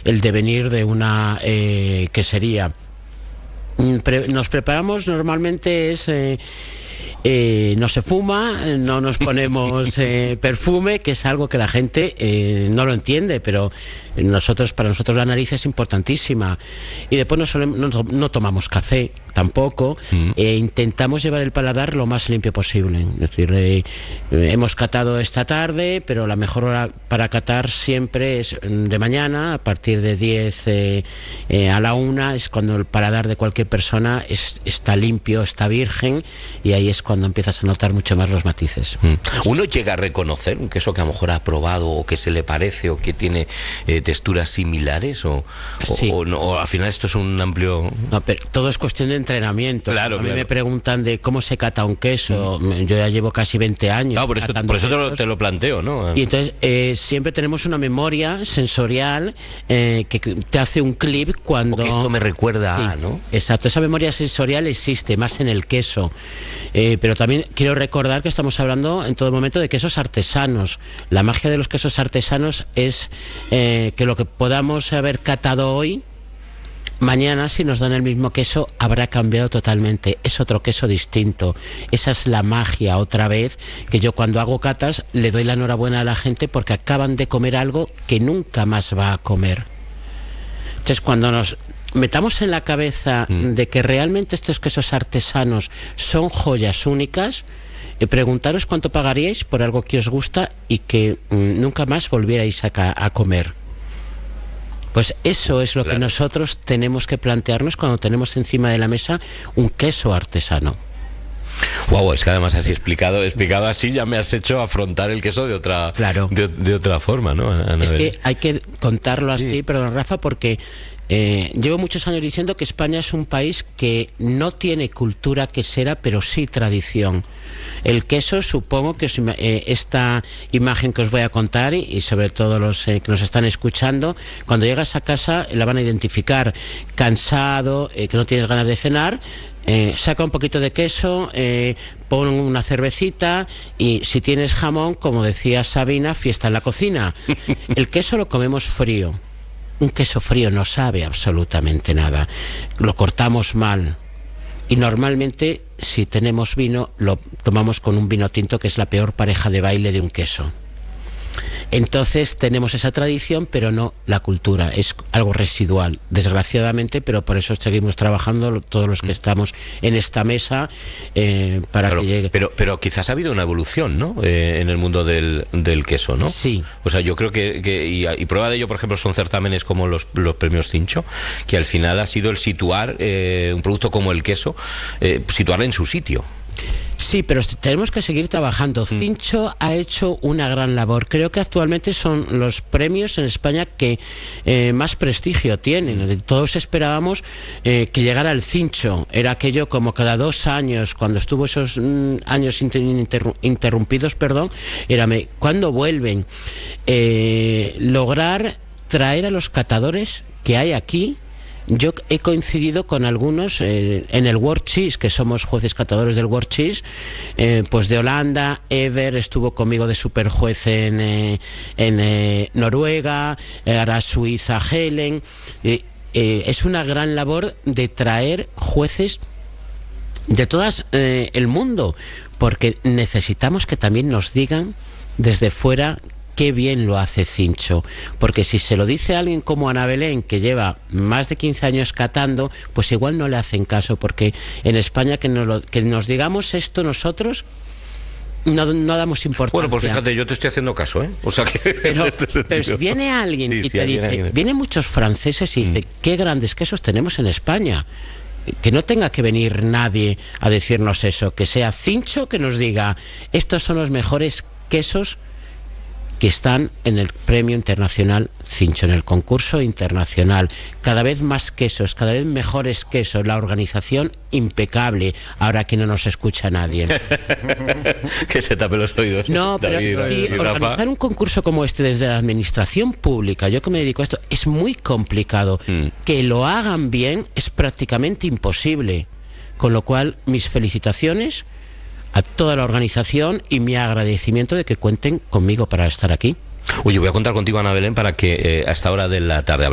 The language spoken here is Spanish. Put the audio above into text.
el devenir de una quesería. Nos preparamos, normalmente no se fuma, no nos ponemos perfume, que es algo que la gente no lo entiende, pero para nosotros la nariz es importantísima. Y después no tomamos café tampoco, intentamos llevar el paladar lo más limpio posible. Es decir, hemos catado esta tarde, pero la mejor hora para catar siempre es de mañana, a partir de 10 a la 1, es cuando el paladar de cualquier persona está limpio, está virgen, y ahí es cuando empiezas a notar mucho más los matices. ¿Uno llega a reconocer un queso que a lo mejor ha probado, o que se le parece, o que tiene texturas similares? Sí. O al final esto es un amplio... No, pero todo es cuestión de entrenamiento. Claro, a mí me preguntan de cómo se cata un queso. Yo ya llevo casi 20 años. Por eso te lo planteo, ¿no? Y entonces siempre tenemos una memoria sensorial que te hace un clip cuando... Porque esto me recuerda a, ¿no? Exacto, esa memoria sensorial existe más en el queso. Pero también quiero recordar que estamos hablando en todo momento de quesos artesanos. La magia de los quesos artesanos es que lo que podamos haber catado hoy, mañana, si nos dan el mismo queso, habrá cambiado totalmente. Es otro queso distinto. Esa es la magia, otra vez, que yo cuando hago catas le doy la enhorabuena a la gente porque acaban de comer algo que nunca más va a comer. Entonces, cuando nos metamos en la cabeza de que realmente estos quesos artesanos son joyas únicas, preguntaros cuánto pagaríais por algo que os gusta y que nunca más volvierais a comer. Pues eso es lo que nosotros tenemos que plantearnos cuando tenemos encima de la mesa un queso artesano. Wow, es que además así explicado así ya me has hecho afrontar el queso de otra, de otra forma, ¿no, Anabel? Es que hay que contarlo así, perdón, Rafa, porque llevo muchos años diciendo que España es un país que no tiene cultura quesera, pero sí tradición. El queso, supongo que esta imagen que os voy a contar, y sobre todo los que nos están escuchando, cuando llegas a casa la van a identificar. Cansado, que no tienes ganas de cenar, saca un poquito de queso, pon una cervecita, y si tienes jamón, como decía Sabina, fiesta en la cocina. El queso lo comemos frío. Un queso frío no sabe absolutamente nada. Lo cortamos mal. Y normalmente, si tenemos vino, lo tomamos con un vino tinto, que es la peor pareja de baile de un queso. Entonces tenemos esa tradición, pero no la cultura. Es algo residual, desgraciadamente, pero por eso seguimos trabajando todos los que estamos en esta mesa para que llegue. Pero quizás ha habido una evolución, ¿no? En el mundo del queso, ¿no? Sí. O sea, yo creo y prueba de ello, por ejemplo, son certámenes como los premios Cincho, que al final ha sido el situar un producto como el queso, situarlo en su sitio. Sí, pero tenemos que seguir trabajando. Cincho ha hecho una gran labor. Creo que actualmente son los premios en España que más prestigio tienen. Todos esperábamos que llegara el Cincho. Era aquello como cada 2 años, cuando estuvo esos años interrumpidos, era ¿cuándo vuelven? Lograr traer a los catadores que hay aquí. Yo he coincidido con algunos en el World Cheese, que somos jueces catadores del World Cheese, pues de Holanda. Ever estuvo conmigo de superjuez en Noruega, ahora Suiza Helen. Es una gran labor de traer jueces de todas el mundo, porque necesitamos que también nos digan desde fuera qué bien lo hace Cincho, porque si se lo dice a alguien como Ana Belén, que lleva más de 15 años catando, pues igual no le hacen caso, porque en España que nos digamos esto nosotros no damos importancia. Bueno, pues fíjate, yo te estoy haciendo caso, ¿eh? O sea que pero viene alguien y te dice, vienen muchos franceses y dice, qué grandes quesos tenemos en España. Que no tenga que venir nadie a decirnos eso, que sea Cincho que nos diga, estos son los mejores quesos que están en el premio internacional Cincho, en el concurso internacional. Cada vez más quesos, cada vez mejores quesos, la organización impecable. Ahora que no nos escucha nadie. Que se tape los oídos. No, pero organizar un concurso como este desde la administración pública, yo que me dedico a esto, es muy complicado. Que lo hagan bien es prácticamente imposible. Con lo cual, mis felicitaciones a toda la organización y mi agradecimiento de que cuenten conmigo para estar aquí. Oye, voy a contar contigo, Ana Belén, para que a esta hora de la tarde